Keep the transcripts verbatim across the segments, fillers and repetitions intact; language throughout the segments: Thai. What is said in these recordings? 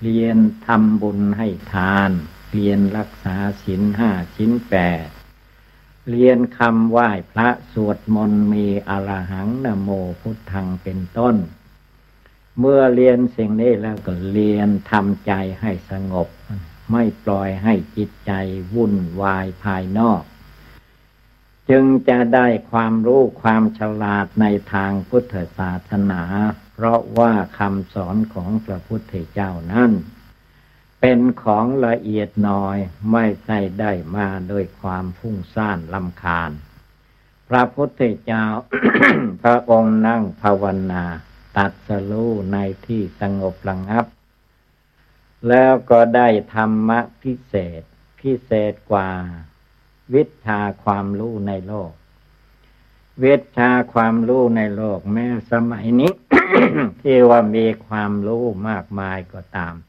เรียนทำบุญให้ทานเรียนรักษาศีลห้าศีลแปดเรียนคำไหว้พระสวดมนต์มีอรหังนะโมพุทธังเป็นต้นเมื่อเรียนสิ่งนี้แล้วก็เรียนทำใจให้สงบไม่ปล่อยให้จิตใจวุ่นวายภายนอกจึงจะได้ความรู้ความฉลาดในทางพุทธศาสนาเพราะว่าคำสอนของพระพุทธเจ้านั้นเป็นของละเอียดน้อยไม่ใช่ได้มาโดยความฟุ้งซ่านรำคาญพระพุทธเจ้า พระองค์นั่งภาวนาตรัสรู้ในที่สงบระงับแล้วก็ได้ธรรมะพิเศษพิเศษกว่าวิชาความรู้ในโลกวิชาความรู้ในโลกแม้สมัยนี้ ที่ว่ามีความรู้มากมายก็ตาม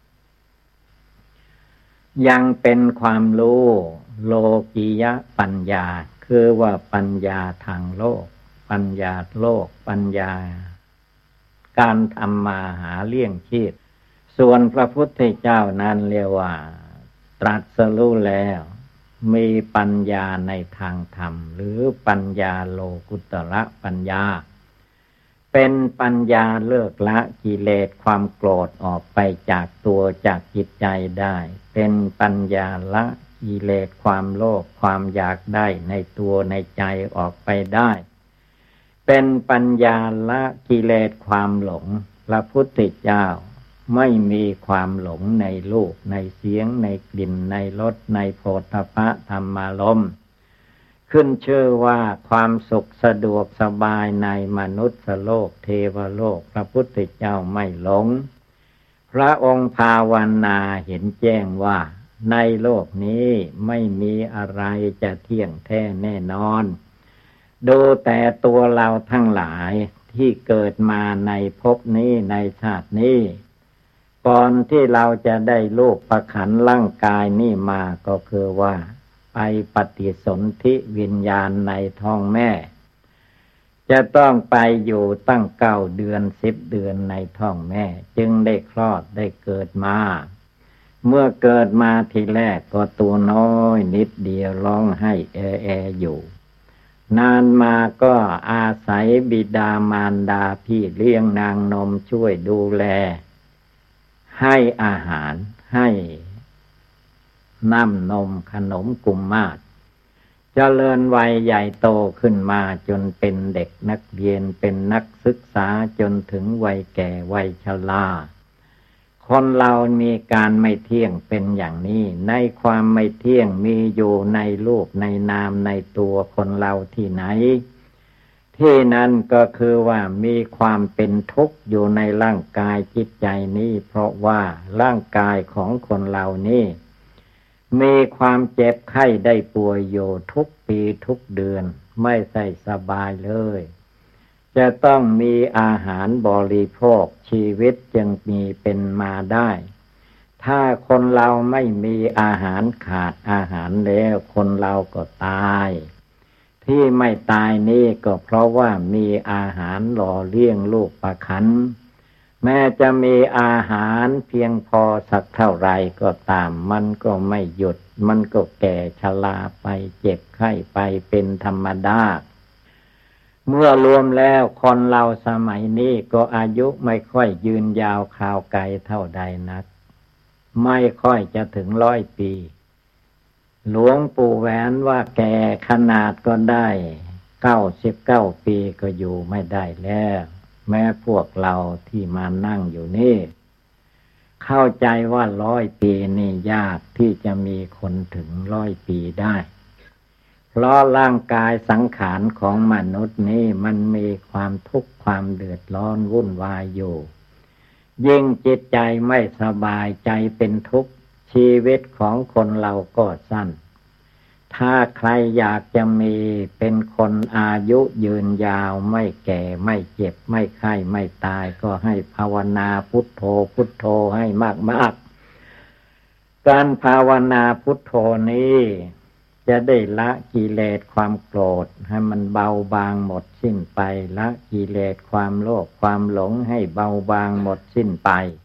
ยังเป็นความรู้โลกียะปัญญาคือว่าปัญญาทางโลกปัญญาโลกปัญญาการทำมาหาเลี้ยงชีพส่วนพระพุทธเจ้านั้นเรียกว่าตรัสรู้แล้วมีปัญญาในทางธรรมหรือปัญญาโลกุตระปัญญาเป็นปัญญาเลิกละกิเลสความโกรธออกไปจากตัวจากจิตใจได้เป็นปัญญาละกิเลสความโลภความอยากได้ในตัวในใจออกไปได้เป็นปัญญาละกิเลสความหลงพระพุทธเจ้าไม่มีความหลงในรูปในเสียงในกลิ่นในรสในโผฏฐัพพะธรรมารมณ์ขึ้นชื่อว่าความสุขสะดวกสบายในมนุษย์โลกเทวโลกพระพุทธเจ้าไม่หลงพระองค์ภาวนาเห็นแจ้งว่าในโลกนี้ไม่มีอะไรจะเที่ยงแท้แน่นอนดูแต่ตัวเราทั้งหลายที่เกิดมาในภพนี้ในชาตินี้ก่อนที่เราจะได้รูปประขันร่างกายนี่มาก็คือว่าไปปฏิสนธิวิญญาณในท้องแม่จะต้องไปอยู่ตั้งเก้าเดือนสิบเดือนในท้องแม่จึงได้คลอดได้เกิดมาเมื่อเกิดมาทีแรกก็ตัวน้อยนิดเดียวร้องให้แอแออยู่นานมาก็อาศัยบิดามารดาพี่เลี้ยงนางนมช่วยดูแลให้อาหารให้น้ำนมขนมกุมมาศเจริญวัยใหญ่โตขึ้นมาจนเป็นเด็กนักเรียนเป็นนักศึกษาจนถึงวัยแก่วัยชราคนเรามีการไม่เที่ยงเป็นอย่างนี้ในความไม่เที่ยงมีอยู่ในรูปในนามในตัวคนเราที่ไหนที่นั้นก็คือว่ามีความเป็นทุกข์อยู่ในร่างกายจิตใจนี้เพราะว่าร่างกายของคนเรานี่มีความเจ็บไข้ได้ป่วยอยู่ทุกปีทุกเดือนไม่ใส่สบายเลยจะต้องมีอาหารบริโภคชีวิตจึงมีเป็นมาได้ถ้าคนเราไม่มีอาหารขาดอาหารแล้วคนเราก็ตายที่ไม่ตายนี่ก็เพราะว่ามีอาหารหล่อเลี้ยงลูกประคันแม้จะมีอาหารเพียงพอสักเท่าไรก็ตามมันก็ไม่หยุดมันก็แก่ชราไปเจ็บไข้ไปเป็นธรรมดาเมื่อรวมแล้วคนเราสมัยนี้ก็อายุไม่ค่อยยืนยาวคราวไกลเท่าใดนักไม่ค่อยจะถึงร้อยปีหลวงปู่แหวนว่าแก่ขนาดก็ได้เก้าสิบเก้าปีก็อยู่ไม่ได้แล้วแม้พวกเราที่มานั่งอยู่นี่เข้าใจว่าร้อยปีนี่ยากที่จะมีคนถึงร้อยปีได้เพราะร่างกายสังขารของมนุษย์นี้มันมีความทุกข์ความเดือดร้อนวุ่นวายอยู่ยิ่งจิตใจไม่สบายใจเป็นทุกข์ชีวิตของคนเราก็สั้นถ้าใครอยากจะมีเป็นคนอายุยืนยาวไม่แก่ไม่เจ็บไม่ไข้ไม่ตายก็ให้ภาวนาพุทโธพุทโธให้มากๆการภาวนาพุทโธนี้จะได้ละกิเลสความโกรธให้มันเบาบางหมดสิ้นไปละกิเลสความโลภความหลงให้เบาบางหมดสิ้นไป